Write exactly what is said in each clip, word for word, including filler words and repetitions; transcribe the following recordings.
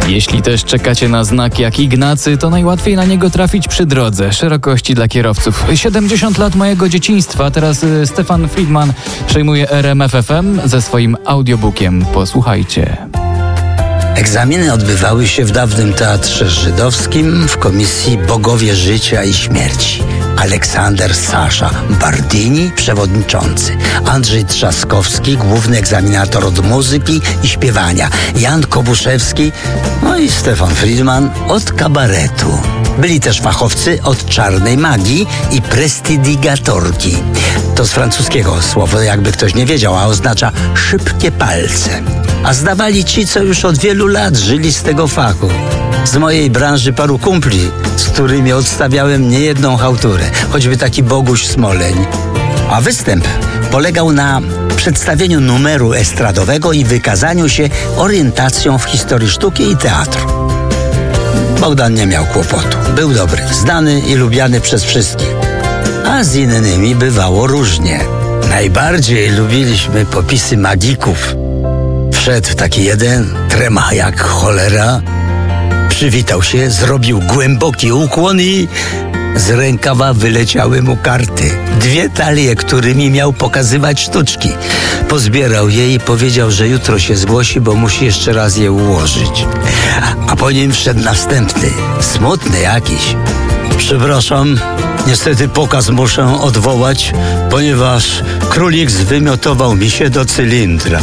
Jeśli też czekacie na znak jak Ignacy, to najłatwiej na niego trafić przy drodze. Szerokości dla kierowców. siedemdziesiąt lat mojego dzieciństwa. Teraz y, Stefan Friedman przejmuje R M F F M ze swoim audiobookiem. Posłuchajcie. Egzaminy odbywały się w dawnym Teatrze Żydowskim w Komisji Bogowie Życia i Śmierci. Aleksander Sasza Bardini, przewodniczący. Andrzej Trzaskowski, główny egzaminator od muzyki i śpiewania. Jan Kobuszewski, no i Stefan Friedman od kabaretu. Byli też fachowcy od czarnej magii i prestidigatorki. To z francuskiego słowo, jakby ktoś nie wiedział, a oznacza szybkie palce. A zdawali ci, co już od wielu lat żyli z tego fachu. Z mojej branży paru kumpli, z którymi odstawiałem niejedną chałturę, choćby taki Boguś Smoleń. A występ polegał na przedstawieniu numeru estradowego i wykazaniu się orientacją w historii sztuki i teatru. Bogdan nie miał kłopotu. Był dobry, znany i lubiany przez wszystkich. A z innymi bywało różnie. Najbardziej lubiliśmy popisy magików. Wszedł taki jeden, trema jak cholera, przywitał się, zrobił głęboki ukłon i z rękawa wyleciały mu karty. Dwie talie, którymi miał pokazywać sztuczki. Pozbierał je i powiedział, że jutro się zgłosi, bo musi jeszcze raz je ułożyć. A po nim wszedł następny, smutny jakiś. Przepraszam, niestety pokaz muszę odwołać, ponieważ królik zwymiotował mi się do cylindra.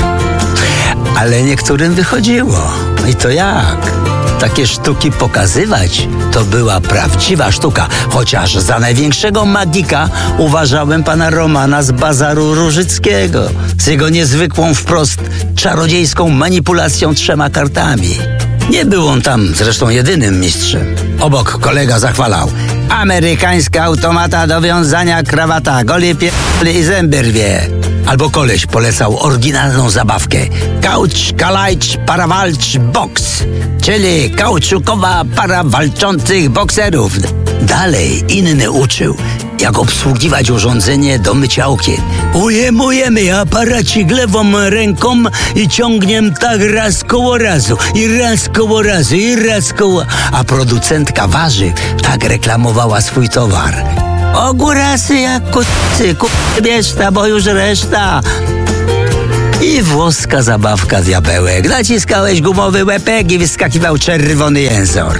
Ale niektórym wychodziło. I to jak? Takie sztuki pokazywać to była prawdziwa sztuka, chociaż za największego magika uważałem pana Romana z Bazaru Różyckiego, z jego niezwykłą wprost czarodziejską manipulacją trzema kartami. Nie był on tam zresztą jedynym mistrzem. Obok kolega zachwalał: amerykańska automata do wiązania krawata, goli pierdoli i zęby rwie. Albo koleś polecał oryginalną zabawkę Couch Kalajcz Parawalcz Box, czyli kauczukowa para walczących bokserów. Dalej inny uczył, jak obsługiwać urządzenie do mycia okien. Ujemujemy aparacik lewą ręką i ciągniem tak raz koło razu, i raz koło razu, i raz koło... A producentka warzyw tak reklamowała swój towar: ogórasy jak kucy, kupieszta, bo już reszta. I włoska zabawka diabełek. Naciskałeś gumowy łepek i wyskakiwał czerwony jęzor.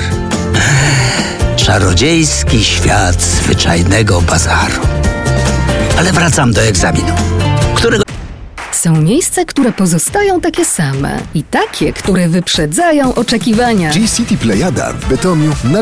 Czarodziejski świat zwyczajnego bazaru. Ale wracam do egzaminu, którego... Są miejsca, które pozostają takie same i takie, które wyprzedzają oczekiwania. G-City Plejada w Bytomiu